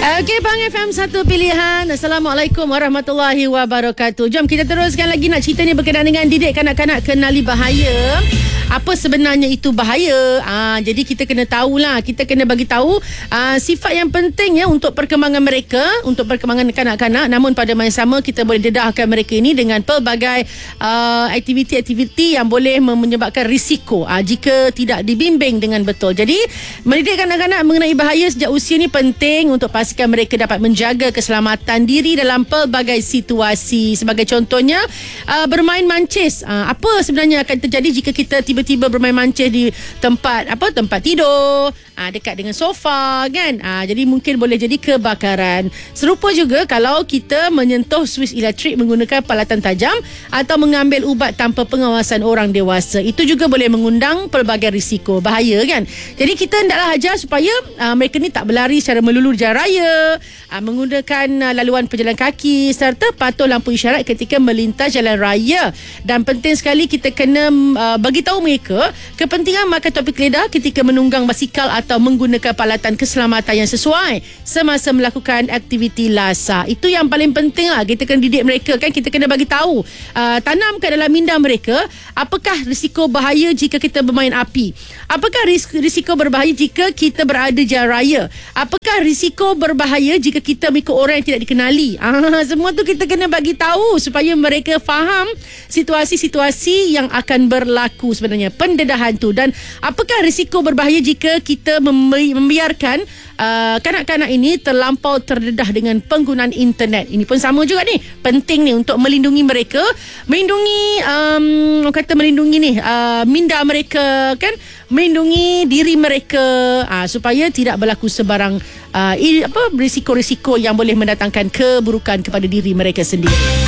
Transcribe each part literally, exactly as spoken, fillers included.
Okey, Bang F M satu pilihan. Assalamualaikum warahmatullahi wabarakatuh. Jom kita teruskan lagi nak cerita ni berkenaan dengan didik kanak-kanak kenali bahaya. Apa sebenarnya itu bahaya? Aa, jadi kita kena tahulah, kita kena bagi tahu aa, sifat yang penting ya untuk perkembangan mereka, untuk perkembangan kanak-kanak. Namun pada masa sama kita boleh dedahkan mereka ini dengan pelbagai aa, aktiviti-aktiviti yang boleh menyebabkan risiko aa, jika tidak dibimbing dengan betul. Jadi mendidik kanak-kanak mengenai bahaya sejak usia ni penting untuk pastikan mereka dapat menjaga keselamatan diri dalam pelbagai situasi. Sebagai contohnya aa, bermain mancis. Aa, apa sebenarnya akan terjadi jika kita tiba-tiba bermain mancis di tempat apa tempat tidur, aa, dekat dengan sofa kan. Aa, jadi mungkin boleh jadi kebakaran. Serupa juga kalau kita menyentuh suis elektrik menggunakan palatan tajam atau mengambil ubat tanpa pengawasan orang dewasa. Itu juga boleh mengundang pelbagai risiko bahaya kan. Jadi kita hendaklah ajar supaya aa, mereka ni tak berlari secara melulu jalan raya, aa, menggunakan aa, laluan pejalan kaki serta patuh lampu isyarat ketika melintas jalan raya. Dan penting sekali kita kena aa, bagi tahu mereka kepentingan makan topik lidah ketika menunggang basikal atau menggunakan peralatan keselamatan yang sesuai semasa melakukan aktiviti lasar. Itu yang paling penting lah. Kita kena didik mereka kan. Kita kena bagi tahu, uh, tanamkan dalam minda mereka apakah risiko bahaya jika kita bermain api, apakah risiko berbahaya jika kita berada jalan raya, apakah risiko berbahaya jika kita mengikut orang yang tidak dikenali. Ah, semua tu kita kena bagi tahu supaya mereka faham situasi-situasi yang akan berlaku sebenarnya, pendedahan tu. Dan apakah risiko berbahaya jika kita membiarkan uh, kanak-kanak ini terlampau terdedah dengan penggunaan internet. Ini pun sama juga ni, penting ni untuk melindungi mereka, melindungi um, kata melindungi ni uh, minda mereka kan, melindungi diri mereka uh, supaya tidak berlaku sebarang uh, apa risiko-risiko yang boleh mendatangkan keburukan kepada diri mereka sendiri.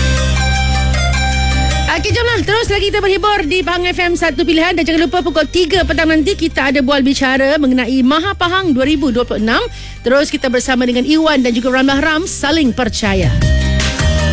Okey, jomlah terus lagi kita berhibur di Pahang F M satu pilihan. Dan jangan lupa pukul tiga petang nanti kita ada bual bicara mengenai Maha Pahang dua ribu dua puluh enam. Terus kita bersama dengan Iwan dan juga Ramlah Ram, saling percaya.